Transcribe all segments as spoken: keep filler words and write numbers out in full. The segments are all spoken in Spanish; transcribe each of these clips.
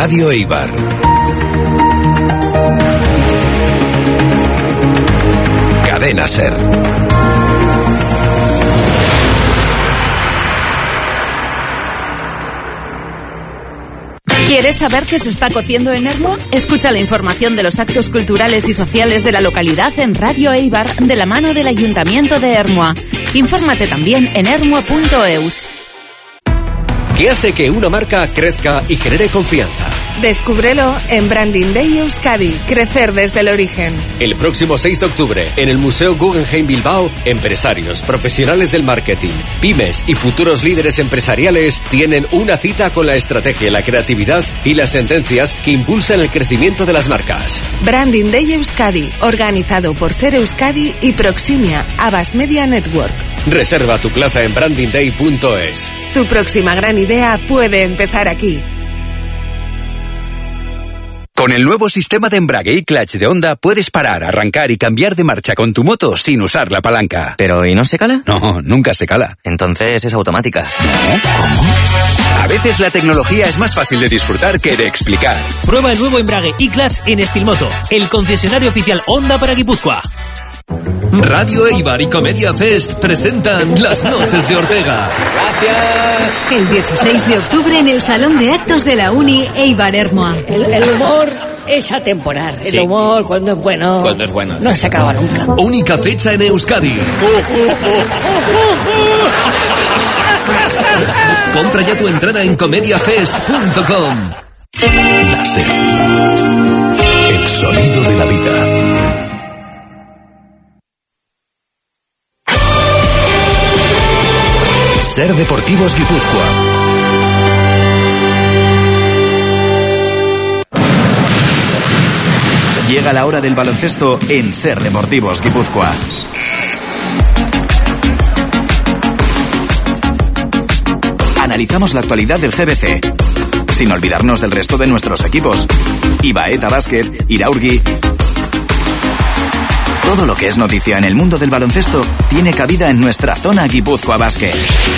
Radio Eibar. Cadena SER. ¿Quieres saber qué se está cociendo en Ermua? Escucha la información de los actos culturales y sociales de la localidad en Radio Eibar de la mano del Ayuntamiento de Ermua. Infórmate también en ermua punto eus. ¿Qué hace que una marca crezca y genere confianza? Descúbrelo en Branding Day Euskadi, crecer desde el origen. El próximo seis de octubre, en el Museo Guggenheim Bilbao, empresarios, profesionales del marketing, pymes y futuros líderes empresariales tienen una cita con la estrategia, la creatividad y las tendencias que impulsan el crecimiento de las marcas. Branding Day Euskadi, organizado por Ser Euskadi y Proximia, Abbas Media Network. Reserva tu plaza en branding day punto es. Tu próxima gran idea puede empezar aquí. Con el nuevo sistema de embrague y clutch de Honda puedes parar, arrancar y cambiar de marcha con tu moto sin usar la palanca. ¿Pero y no se cala? No, nunca se cala. Entonces es automática. ¿No? ¿Cómo? A veces la tecnología es más fácil de disfrutar que de explicar. Prueba el nuevo embrague y clutch en Estilmoto, el concesionario oficial Honda para Guipúzcoa. Radio Eibar y Comedia Fest presentan Las Noches de Ortega. Gracias. El dieciséis de octubre en el Salón de Actos de la Uni Eibar Ermua. El, el humor es atemporal. El sí. humor cuando es bueno. Cuando es bueno. No se acaba nunca. Única fecha en Euskadi. Compra ya tu entrada en comediafest punto com. La SER. El sonido de la vida. SER Deportivos Guipúzcoa. Llega la hora del baloncesto en SER Deportivos Guipúzcoa. Analizamos la actualidad del G B C, sin olvidarnos del resto de nuestros equipos. Ibaeta Basket, Iraurgi. Todo lo que es noticia en el mundo del baloncesto tiene cabida en nuestra zona Guipúzcoa Basket.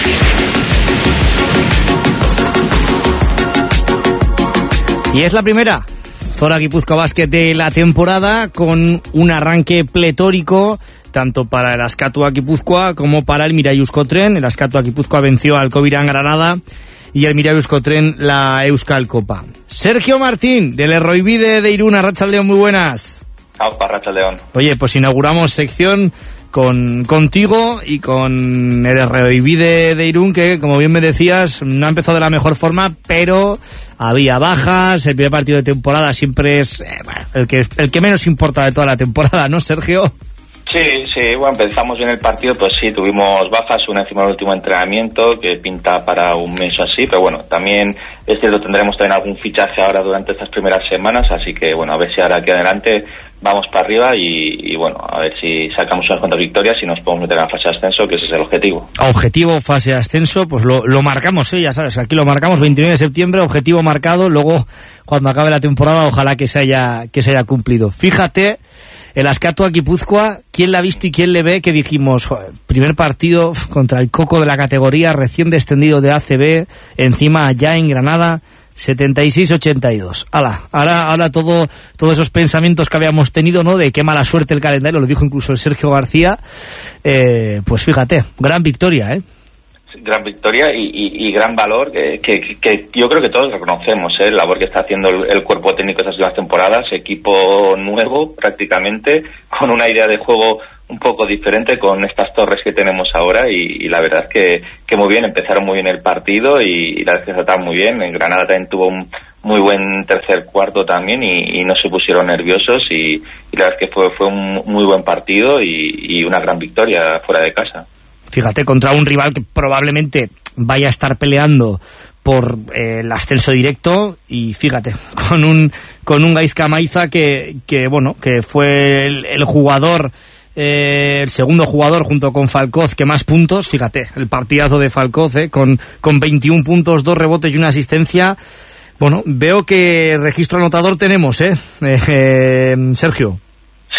Y es la primera zona Guipúzcoa Basket de la temporada, con un arranque pletórico tanto para el Askatua Guipúzcoa como para el Mirai Euskotren. El Askatua Guipúzcoa venció al Covirán Granada y el Mirai Euskotren la Euskal Copa. Sergio Martín, del Erroibide de Irún. Arratsaldeon, muy buenas. Arratsaldeon. Oye, pues inauguramos sección con contigo y con el Erroibide de Irún, que, como bien me decías, no ha empezado de la mejor forma, pero había bajas. El primer partido de temporada siempre es eh, bueno, el que el que menos importa de toda la temporada, ¿no, Sergio? Sí, sí, bueno, empezamos bien el partido, pues sí, tuvimos bajas, una encima del último entrenamiento, que pinta para un mes o así, pero bueno, también es cierto, tendremos también algún fichaje ahora durante estas primeras semanas, así que bueno, a ver si ahora aquí adelante vamos para arriba y, y bueno, a ver si sacamos unas cuantas victorias y nos podemos meter en la fase de ascenso, que ese es el objetivo. Objetivo, fase de ascenso, pues lo, lo marcamos, ¿eh? Ya sabes, aquí lo marcamos, veintinueve de septiembre, objetivo marcado, luego cuando acabe la temporada ojalá que se haya, que se haya cumplido. Fíjate, el Askatua Guipúzcoa, ¿quién la ha visto y quién le ve? Que dijimos, joder, primer partido contra el coco de la categoría, recién descendido de A C B, encima ya en Granada, setenta y seis ochenta y dos. Ala, ahora, ahora todo, todos esos pensamientos que habíamos tenido, ¿no? De qué mala suerte el calendario, lo dijo incluso el Sergio García, eh, pues fíjate, gran victoria, ¿eh? Gran victoria y, y, y gran valor que, que, que yo creo que todos reconocemos, ¿eh? La labor que está haciendo el, el cuerpo técnico estas últimas temporadas, equipo nuevo prácticamente, con una idea de juego un poco diferente con estas torres que tenemos ahora y, y la verdad es que, que muy bien, empezaron muy bien el partido y, y la verdad es que trataron muy bien. En Granada también tuvo un muy buen tercer cuarto también y, y no se pusieron nerviosos y, y la verdad es que fue, fue un muy buen partido y, y una gran victoria fuera de casa. Fíjate, contra un rival que probablemente vaya a estar peleando por eh, el ascenso directo y fíjate, con un con un Gaizka Maiza que, que bueno, que fue el, el jugador, eh, el segundo jugador junto con Falcoz que más puntos, fíjate, el partidazo de Falcoz, eh, con, con veintiún puntos, dos rebotes y una asistencia. Bueno, veo que registro anotador tenemos, ¿eh? eh, eh Sergio. Sí, sí,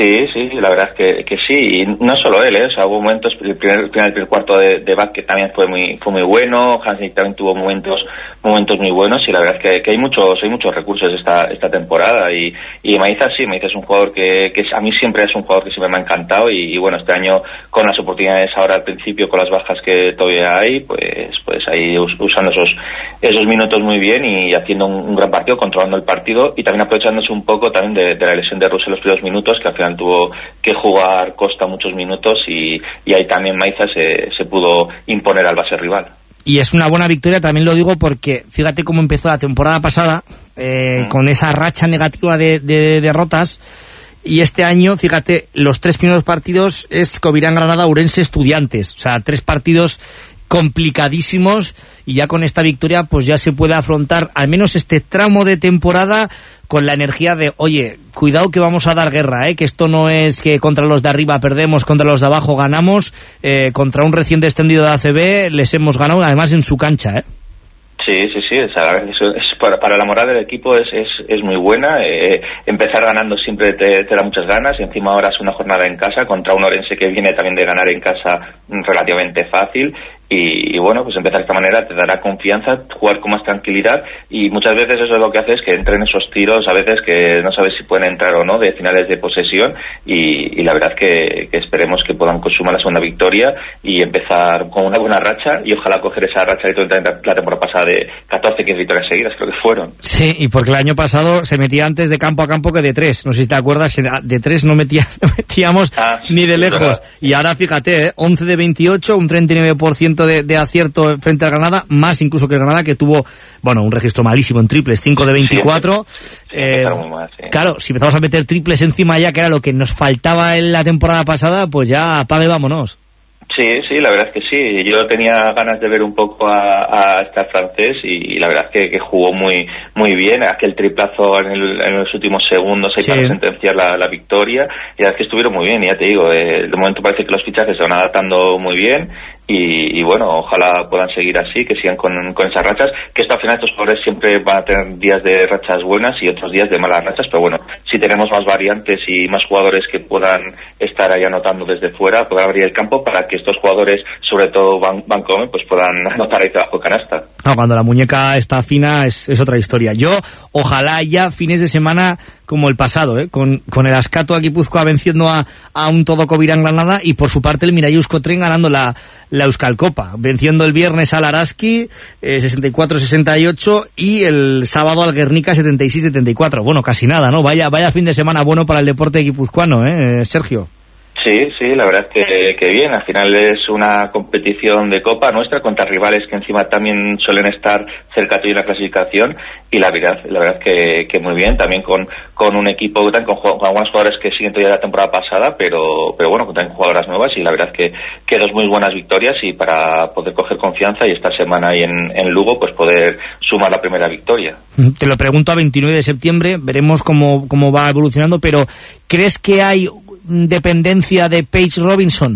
Sí, sí, la verdad es que, que sí, y no solo él, ¿eh? O sea, hubo momentos, el primer, el primer, el primer cuarto de, de Vázquez también fue muy fue muy bueno, Hanslik también tuvo momentos momentos muy buenos, y la verdad es que, que hay muchos hay muchos recursos esta esta temporada, y, y Maíza sí, Maíza es un jugador que, que a mí siempre es un jugador que siempre me ha encantado, y, y bueno, este año con las oportunidades ahora al principio, con las bajas que todavía hay, pues pues ahí usando esos esos minutos muy bien y haciendo un, un gran partido, controlando el partido, y también aprovechándose un poco también de, de la lesión de Russell en los primeros minutos, que al final tuvo que jugar Costa muchos minutos, y, y ahí también Maíza se, se pudo imponer al base rival. Y es una buena victoria, también lo digo porque fíjate cómo empezó la temporada pasada, eh, mm. con esa racha negativa de, de, de derrotas, y este año, fíjate, los tres primeros partidos es Covirán, Granada, Ourense, Estudiantes, o sea, tres partidos complicadísimos, y ya con esta victoria pues ya se puede afrontar al menos este tramo de temporada con la energía de, oye, cuidado que vamos a dar guerra, ¿eh? Que esto no es que contra los de arriba perdemos, contra los de abajo ganamos, eh, contra un recién descendido de A C B les hemos ganado, además en su cancha, ¿eh? Sí, sí, sí, es, es para, para la moral del equipo es, es, es muy buena. Eh, empezar ganando siempre te, te da muchas ganas, y encima ahora es una jornada en casa contra un Ourense que viene también de ganar en casa relativamente fácil. Y, y bueno, pues empezar de esta manera te dará confianza, jugar con más tranquilidad, y muchas veces eso es lo que hace es que entren esos tiros a veces que no sabes si pueden entrar o no, de finales de posesión, y, y la verdad que, que esperemos que puedan consumar la segunda victoria y empezar con una buena racha, y ojalá coger esa racha de la temporada pasada de catorce, quince victorias seguidas, creo que fueron. Sí, y porque el año pasado se metía antes de campo a campo que de tres, no sé si te acuerdas, que de tres no, metía, no metíamos ah, ni de lejos, ¿verdad? Y ahora fíjate, ¿eh? once de veintiocho, un treinta y nueve por ciento De, de acierto frente al Granada, más incluso que el Granada, que tuvo, bueno, un registro malísimo en triples, cinco de veinticuatro. Sí, eh, mal, sí. Claro, si empezamos a meter triples encima ya, que era lo que nos faltaba en la temporada pasada, pues ya apague, vámonos. Sí, sí, la verdad es que sí. Yo tenía ganas de ver un poco a, a este francés, y, y la verdad es que, que jugó muy muy bien. Aquel triplazo en, el, en los últimos segundos ahí sí, para sentenciar la, la victoria. Y la verdad es que estuvieron muy bien, y ya te digo, eh, de momento parece que los fichajes se van adaptando muy bien. Y, y bueno, ojalá puedan seguir así, que sigan con, con esas rachas, que esto al final estos jugadores siempre van a tener días de rachas buenas y otros días de malas rachas, pero bueno, si tenemos más variantes y más jugadores que puedan estar ahí anotando desde fuera, puedan abrir el campo para que estos jugadores, sobre todo Van, Van Come, pues puedan anotar ahí debajo de canasta. No, cuando la muñeca está fina es, es otra historia. Yo, ojalá ya fines de semana como el pasado, ¿eh? con, con el Askato Guipúzcoa venciendo a, a un todo Covirán Granada, y por su parte el Miralles Tren ganando la, la Euskal Copa, venciendo el viernes al Araski eh, sesenta y cuatro sesenta y ocho, y el sábado al Guernica setenta y seis setenta y cuatro. Bueno, casi nada, ¿no? Vaya, vaya fin de semana bueno para el deporte guipuzcoano, ¿eh, Sergio? Sí, sí, la verdad es que, que bien. Al final es una competición de Copa nuestra contra rivales que encima también suelen estar cerca tuyo en la clasificación, y la verdad, la verdad es que, que muy bien. También con, con un equipo con, con algunos jugadores que siguen todavía la temporada pasada, pero pero bueno, también jugadoras nuevas, y la verdad es que, que dos muy buenas victorias, y para poder coger confianza y esta semana ahí en, en Lugo, pues poder sumar la primera victoria. Te lo pregunto a veintinueve de septiembre, veremos cómo, cómo va evolucionando, pero ¿crees que hay dependencia de Paige Robinson?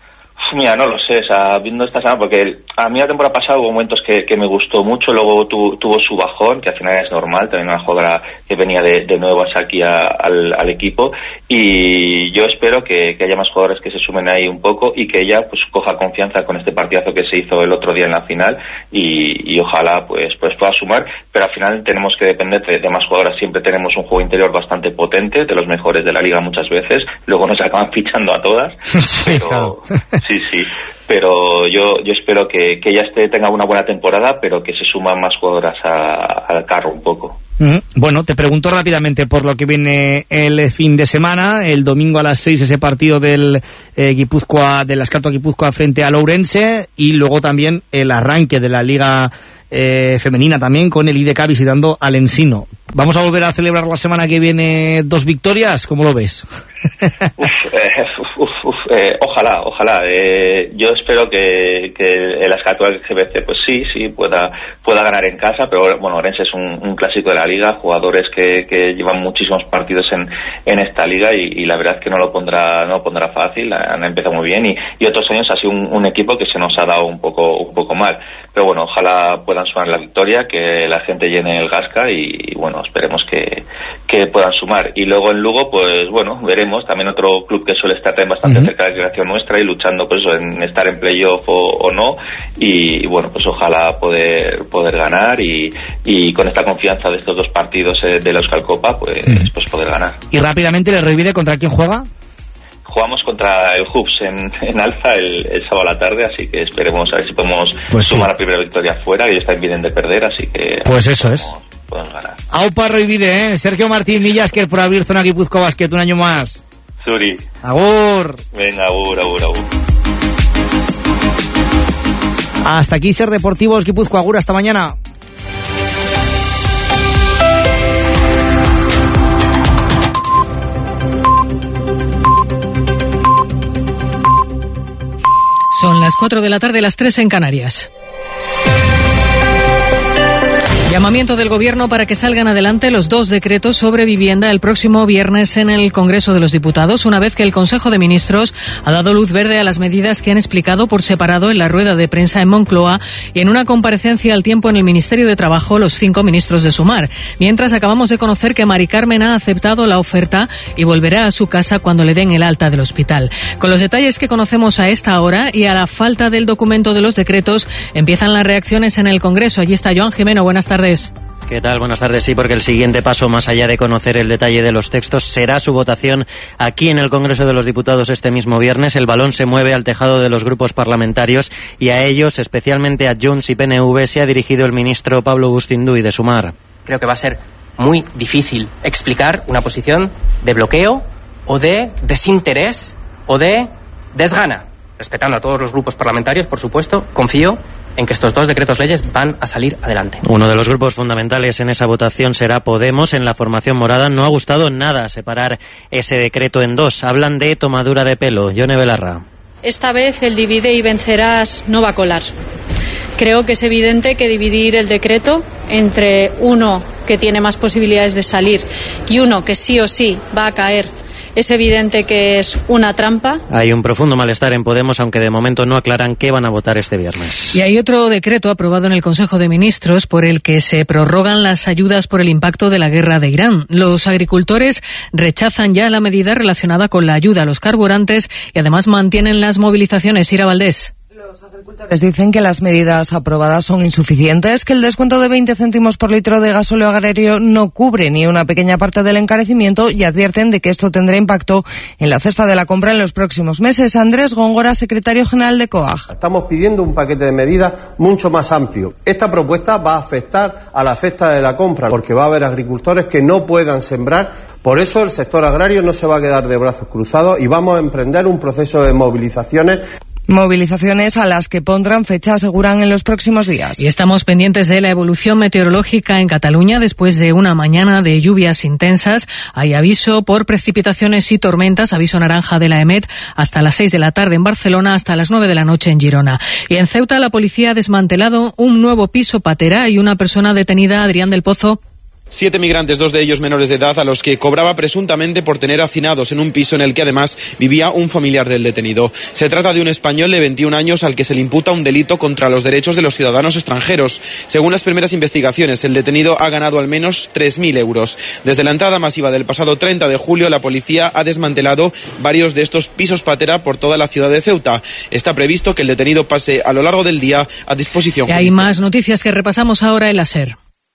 Mira, no lo sé, o sea, viendo esta semana, porque a mí la temporada pasada hubo momentos que, que me gustó mucho, luego tu, tuvo su bajón, que al final es normal, también una jugadora que venía de, de nuevo aquí a, al, al equipo, y yo espero que, que haya más jugadores que se sumen ahí un poco, y que ella pues coja confianza con este partidazo que se hizo el otro día en la final, y, y ojalá pues pues pueda sumar, pero al final tenemos que depender de, de más jugadoras. Siempre tenemos un juego interior bastante potente, de los mejores de la liga muchas veces, luego nos acaban fichando a todas, sí, pero claro. sí, sí, pero yo yo espero que, que ella esté, tenga una buena temporada, pero que se suman más jugadoras a, al carro un poco. Uh-huh. Bueno, te pregunto rápidamente por lo que viene el fin de semana. El domingo a las seis ese partido del eh, Guipúzcoa, del Askato Guipúzcoa frente al Ourense, y luego también el arranque de la Liga eh, Femenina también, con el I D K visitando al Ensino. ¿Vamos a volver a celebrar la semana que viene dos victorias? ¿Cómo lo ves? uf, eh, uf, uf, eh, ojalá, ojalá. Eh, yo espero que, que el Askato G B C, pues sí, sí, pueda pueda ganar en casa, pero bueno, Ourense es un, un clásico de la liga, jugadores que, que llevan muchísimos partidos en, en esta liga, y, y la verdad es que no lo pondrá no lo pondrá fácil. Han empezado muy bien, y, y otros años ha sido un, un equipo que se nos ha dado un poco un poco mal, pero bueno, ojalá puedan sumar la victoria, que la gente llene el Gasca, y, y bueno, esperemos que, que puedan sumar. Y luego en Lugo, pues bueno, veremos. También otro club que suele estar también bastante uh-huh. cerca de la creación nuestra y luchando pues en estar en playoff o, o no. Y, y bueno, pues ojalá poder poder ganar y, y con esta confianza de estos dos partidos eh, de la Euskal Copa, pues, uh-huh. pues poder ganar. Y rápidamente, ¿le Rivide contra quién juega? Jugamos contra el Hoops en, en Alza el, el sábado a la tarde, así que esperemos a ver si podemos pues sumar sí. la primera victoria fuera, que ellos están bien de perder, así que... Pues eso podemos, es. Podemos ganar. Aupa Rivide, ¿eh? Sergio Martín Millas, que por abrir Zona Guipúzcoa Basket un año más. Suri. Agur. Venga, agur, agur, agur. Hasta aquí Ser Deportivos Guipúzcoa. Agur, hasta mañana. Son las cuatro de la tarde, las tres en Canarias. Llamamiento del Gobierno para que salgan adelante los dos decretos sobre vivienda el próximo viernes en el Congreso de los Diputados, una vez que el Consejo de Ministros ha dado luz verde a las medidas que han explicado por separado en la rueda de prensa en Moncloa y en una comparecencia al tiempo en el Ministerio de Trabajo los cinco ministros de Sumar. Mientras, acabamos de conocer que Mari Carmen ha aceptado la oferta y volverá a su casa cuando le den el alta del hospital. Con los detalles que conocemos a esta hora y a la falta del documento de los decretos, empiezan las reacciones en el Congreso. Allí está Joan Jimeno. Buenas tardes. ¿Qué tal? Buenas tardes. Sí, porque el siguiente paso, más allá de conocer el detalle de los textos, será su votación aquí en el Congreso de los Diputados este mismo viernes. El balón se mueve al tejado de los grupos parlamentarios y a ellos, especialmente a Junts y P N V, se ha dirigido el ministro Pablo Bustinduy de Sumar. Creo que va a ser muy difícil explicar una posición de bloqueo o de desinterés o de desgana. Respetando a todos los grupos parlamentarios, por supuesto, confío en que estos dos decretos leyes van a salir adelante. Uno de los grupos fundamentales en esa votación será Podemos. En la formación morada no ha gustado nada separar ese decreto en dos. Hablan de tomadura de pelo. Yone Belarra. Esta vez el divide y vencerás no va a colar. Creo que es evidente que dividir el decreto entre uno que tiene más posibilidades de salir y uno que sí o sí va a caer, es evidente que es una trampa. Hay un profundo malestar en Podemos, aunque de momento no aclaran qué van a votar este viernes. Y hay otro decreto aprobado en el Consejo de Ministros por el que se prorrogan las ayudas por el impacto de la guerra de Irán. Los agricultores rechazan ya la medida relacionada con la ayuda a los carburantes y además mantienen las movilizaciones. Ira Valdés. Les dicen que las medidas aprobadas son insuficientes, que el descuento de veinte céntimos por litro de gasóleo agrario no cubre ni una pequeña parte del encarecimiento y advierten de que esto tendrá impacto en la cesta de la compra en los próximos meses. Andrés Góngora, secretario general de COAG. Estamos pidiendo un paquete de medidas mucho más amplio. Esta propuesta va a afectar a la cesta de la compra porque va a haber agricultores que no puedan sembrar. Por eso el sector agrario no se va a quedar de brazos cruzados y vamos a emprender un proceso de movilizaciones. Movilizaciones a las que pondrán fecha, aseguran, en los próximos días. Y estamos pendientes de la evolución meteorológica en Cataluña después de una mañana de lluvias intensas. Hay aviso por precipitaciones y tormentas, aviso naranja de la EMET hasta las seis de la tarde en Barcelona, hasta las nueve de la noche en Girona. Y en Ceuta la policía ha desmantelado un nuevo piso patera y una persona detenida, Adrián del Pozo. Siete migrantes, dos de ellos menores de edad, a los que cobraba presuntamente por tener hacinados en un piso en el que además vivía un familiar del detenido. Se trata de un español de veintiún años al que se le imputa un delito contra los derechos de los ciudadanos extranjeros. Según las primeras investigaciones, el detenido ha ganado al menos tres mil euros. Desde la entrada masiva del pasado treinta de julio, la policía ha desmantelado varios de estos pisos patera por toda la ciudad de Ceuta. Está previsto que el detenido pase a lo largo del día a disposición judicial. Y hay más noticias que repasamos ahora en la SER.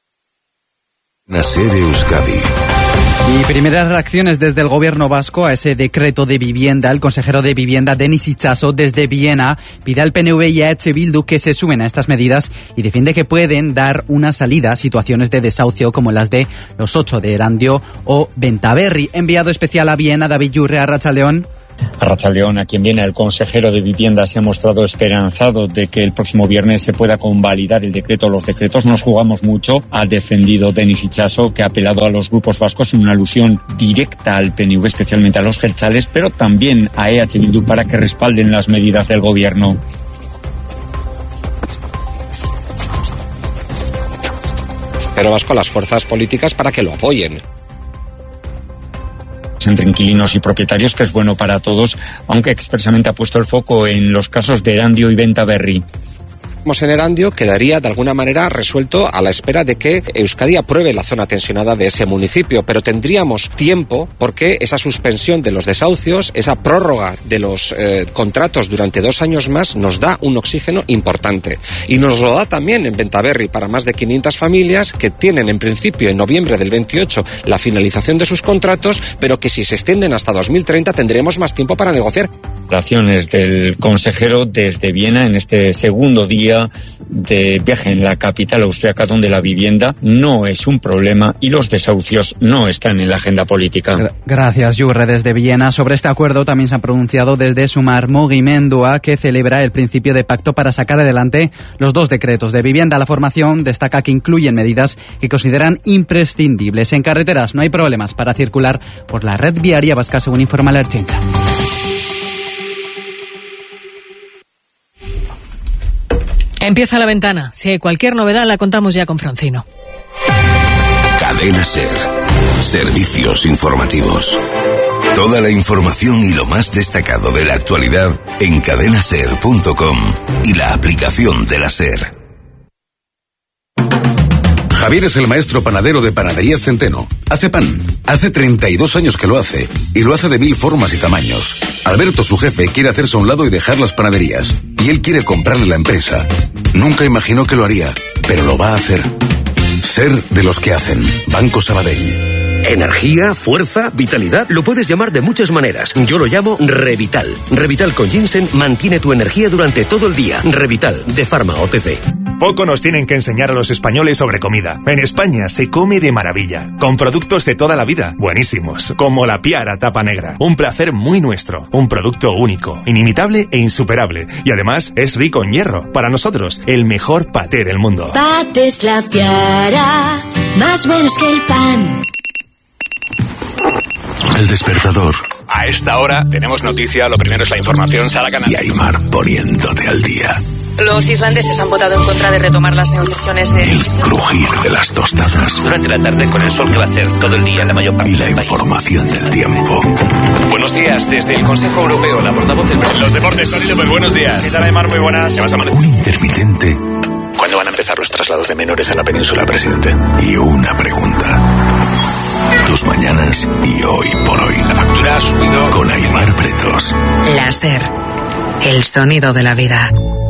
Nacer Euskadi. Y primeras reacciones desde el gobierno vasco a ese decreto de vivienda. El consejero de Vivienda, Denis Itxaso, desde Viena, pide al P N V y a H Bildu que se sumen a estas medidas y defiende que pueden dar una salida a situaciones de desahucio como las de los ocho de Erandio o Bentaberri. Enviado especial a Viena, David Yurre, Arratsaldeón. Arratsaldeón, a quien viene el consejero de Vivienda, se ha mostrado esperanzado de que el próximo viernes se pueda convalidar el decreto. Los decretos nos jugamos mucho, ha defendido Denis Itxaso, que ha apelado a los grupos vascos en una alusión directa al P N V, especialmente a los jeltzales, pero también a E H Bildu para que respalden las medidas del gobierno. Pero vasco a las fuerzas políticas para que lo apoyen. Entre inquilinos y propietarios, que es bueno para todos, aunque expresamente ha puesto el foco en los casos de Erandio y Bentaberri. en Erandio quedaría de alguna manera resuelto a la espera de que Euskadi apruebe la zona tensionada de ese municipio, pero tendríamos tiempo porque esa suspensión de los desahucios, esa prórroga de los eh, contratos durante dos años más nos da un oxígeno importante y nos lo da también en Bentaberri para más de quinientas familias que tienen en principio en noviembre del veintiocho la finalización de sus contratos, pero que si se extienden hasta dos mil treinta tendremos más tiempo para negociar. Declaraciones del consejero desde Viena en este segundo día de viaje en la capital austriaca, donde la vivienda no es un problema y los desahucios no están en la agenda política. Gracias, Jurre. Desde Viena, sobre este acuerdo también se han pronunciado desde Sumar Mugimendua, que celebra el principio de pacto para sacar adelante los dos decretos de vivienda. La formación destaca que incluyen medidas que consideran imprescindibles. En carreteras no hay problemas para circular por la red viaria vasca, según informa la Ertzaintza. Empieza La Ventana. Si hay cualquier novedad, la contamos ya con Francino. Cadena SER. Servicios informativos. Toda la información y lo más destacado de la actualidad en cadena ser punto com y la aplicación de la SER. Javier es el maestro panadero de Panaderías Centeno. Hace pan. Hace treinta y dos años que lo hace. Y lo hace de mil formas y tamaños. Alberto, su jefe, quiere hacerse a un lado y dejar las panaderías. Y él quiere comprarle la empresa. Nunca imaginó que lo haría, pero lo va a hacer. Ser de los que hacen. Banco Sabadell. Energía, fuerza, vitalidad, lo puedes llamar de muchas maneras. Yo lo llamo Revital. Revital con ginseng mantiene tu energía durante todo el día. Revital, de Pharma O T C. Poco nos tienen que enseñar a los españoles sobre comida. En España se come de maravilla, con productos de toda la vida, buenísimos, como la Piara Tapa Negra. Un placer muy nuestro, un producto único, inimitable e insuperable. Y además es rico en hierro. Para nosotros, el mejor paté del mundo. Patés La Piara, más buenos que el pan. El despertador. A esta hora tenemos noticia, lo primero es la información, Sara Canal. Y Aymar poniéndote al día. Los islandeses han votado en contra de retomar las negociaciones de... El crujir de las tostadas. Durante la tarde con el sol que va a hacer todo el día en la mayor parte y la información del tiempo. Buenos días, desde el Consejo Europeo, la portavoz del... Los deportes, Tony López, buenos días. ¿Qué tal, Aymar? Muy buenas. ¿Qué vas a Un intermitente. ¿Cuándo van a empezar los traslados de menores a la península, presidente? Y una pregunta. Tus mañanas y hoy por hoy. La factura ha subido... Con Aymar Pretos. La SER. El sonido de la vida.